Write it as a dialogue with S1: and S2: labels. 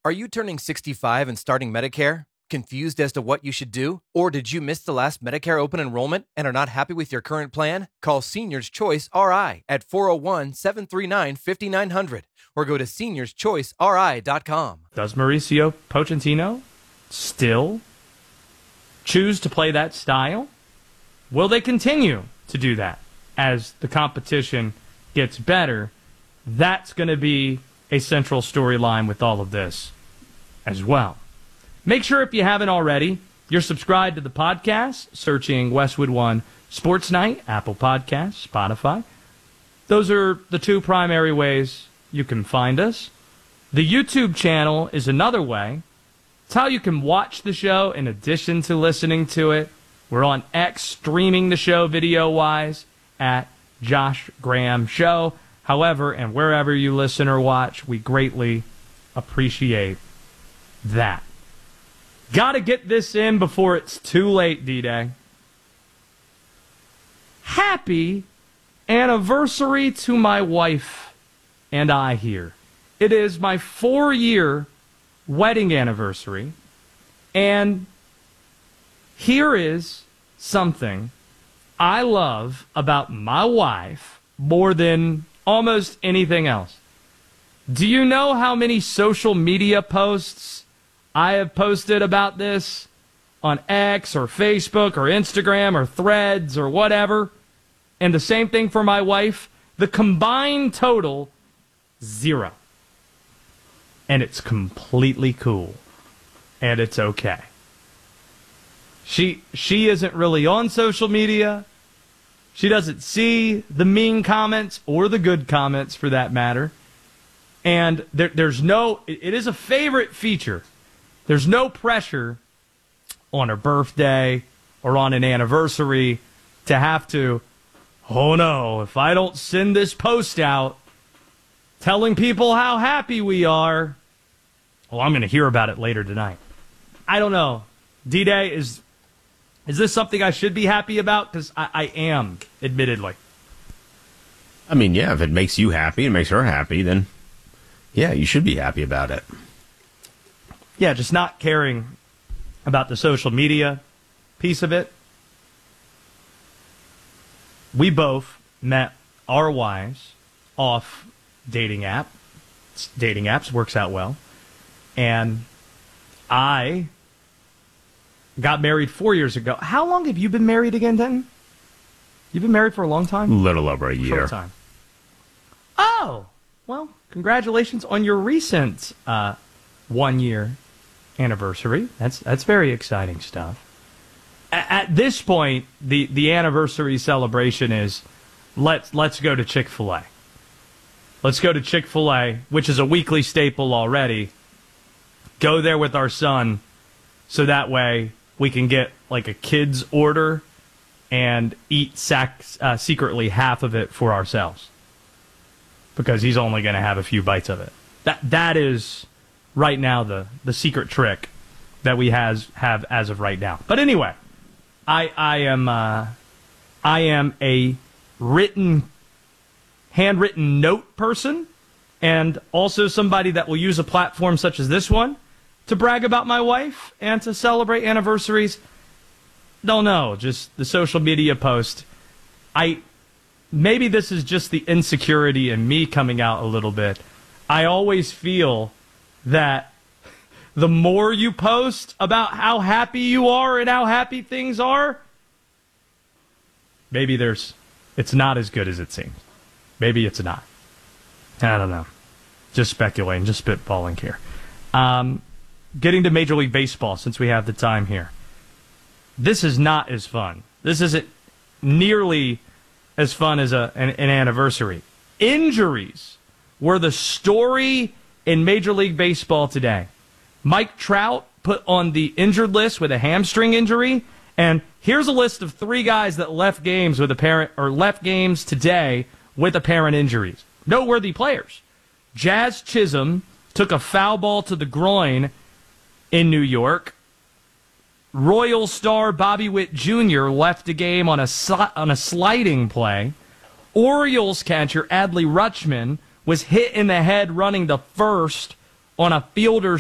S1: Are you turning 65 and starting Medicare? Confused as to what you should do? Or did you miss the last Medicare open enrollment and are not happy with your current plan? Call Seniors Choice RI at 401-739-5900 or go to seniorschoiceri.com.
S2: Does Mauricio Pochettino still choose to play that style? Will they continue to do that as the competition gets better? That's going to be a central storyline with all of this as well. Make sure, if you haven't already, you're subscribed to the podcast, searching Westwood One Sports Night, Apple Podcasts, Spotify. Those are the two primary ways you can find us. The YouTube channel is another way. It's how you can watch the show in addition to listening to it. We're on X, streaming the show video-wise at Josh Graham Show. However, and wherever you listen or watch, we greatly appreciate that. Got to get this in before it's too late, D-Day. Happy anniversary to my wife and I here. It is my 4-year wedding anniversary, and here is something I love about my wife more than almost anything else. Do you know how many social media posts I have posted about this on X or Facebook or Instagram or Threads or whatever? And the same thing for my wife. The combined total, 0. And it's completely cool. And it's okay. She isn't really on social media. She doesn't see the mean comments or the good comments, for that matter. And there's no, it is a favorite feature. There's no pressure on her birthday or on an anniversary to have to, oh no, if I don't send this post out telling people how happy we are, well, I'm going to hear about it later tonight. I don't know. D-Day, is this something I should be happy about? Because I am, admittedly.
S3: I mean, yeah, if it makes you happy and makes her happy, then yeah, you should be happy about it.
S2: Yeah, just not caring about the social media piece of it. We both met our wives off dating apps. Works out well. And I got married 4 years ago. How long have you been married again, Denton? You've been married for a long time?
S3: A little over a year.
S2: Short time. Oh, well, congratulations on your recent 1-year anniversary. That's very exciting stuff. At this point, the anniversary celebration is let's go to Chick-fil-A. Let's go to Chick-fil-A, which is a weekly staple already. Go there with our son, so that way we can get like a kid's order and eat secretly half of it for ourselves, because he's only going to have a few bites of it. That is right now the secret trick that we have as of right now. But anyway, I am a handwritten note person, and also somebody that will use a platform such as this one to brag about my wife and to celebrate anniversaries. Don't know, just the social media post. Maybe this is just the insecurity in me coming out a little bit. I always feel that the more you post about how happy you are and how happy things are, maybe it's not as good as it seems. Maybe it's not. I don't know. Just speculating, just spitballing here. Getting to Major League Baseball, since we have the time here. This is not as fun. This isn't nearly as fun as an anniversary. Injuries were the story in Major League Baseball today. Mike Trout put on the injured list with a hamstring injury, and here's a list of 3 guys that left games today with apparent injuries. Noteworthy players. Jazz Chisholm took a foul ball to the groin in New York. Royal star Bobby Witt Jr. left the game on a sliding play. Orioles catcher Adley Rutschman was hit in the head running the first on a fielder's